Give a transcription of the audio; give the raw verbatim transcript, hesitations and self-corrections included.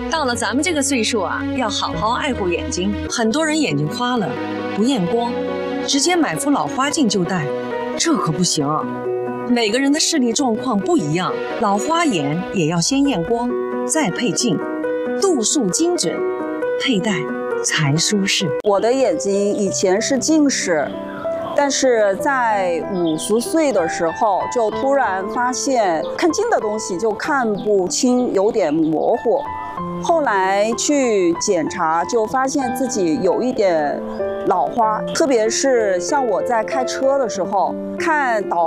到了咱们这个岁数啊，要好好爱护眼睛。很多人眼睛花了，不验光，直接买副老花镜就戴，这可不行。每个人的视力状况不一样，老花眼也要先验光，再配镜，度数精准，佩戴才舒适。 我的眼睛以前是近视。但是在五十岁的时候，就突然发现看近的东西就看不清，有点模糊。后来去检查，就发现自己有一点老花，特别是像我在开车的时候，看导